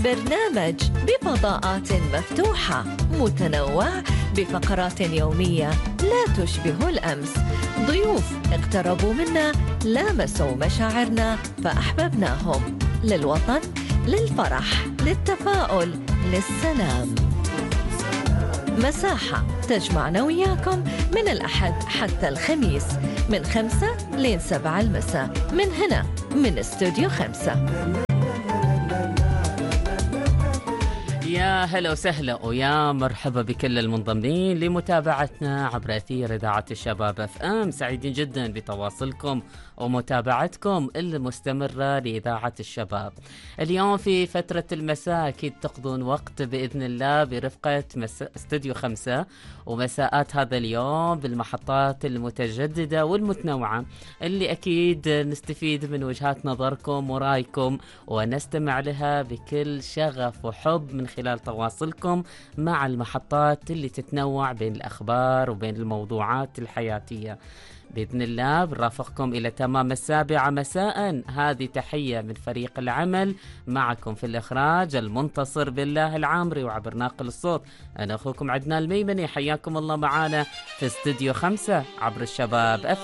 برنامج بفضاءات مفتوحة متنوع بفقرات يومية لا تشبه الأمس. ضيوف اقتربوا منا، لامسوا مشاعرنا فأحببناهم. للوطن، للفرح، للتفاؤل، للسلام. مساحة تجمعنا وياكم من الأحد حتى الخميس من 5 لين 7 المساء من هنا من استوديو 5. يا هلا وسهلا ويا مرحبا بكل المنضمين لمتابعتنا عبر أثير إذاعة الشباب اف ام. سعيدين جدا بتواصلكم ومتابعتكم المستمرة لإذاعة الشباب. اليوم في فترة المساء أكيد تقضون وقت بإذن الله برفقة استوديو 5 ومساءات هذا اليوم بالمحطات المتجددة والمتنوعة اللي أكيد نستفيد من وجهات نظركم ورأيكم ونستمع لها بكل شغف وحب من خلال تواصلكم مع المحطات اللي تتنوع بين الأخبار وبين الموضوعات الحياتية. بإذن الله بنرافقكم إلى تمام 7 مساء. هذه تحية من فريق العمل، معكم في الإخراج المنتصر بالله العامري، وعبر ناقل الصوت أنا أخوكم عدنان الميمني. حياكم الله معنا في استوديو 5 عبر الشباب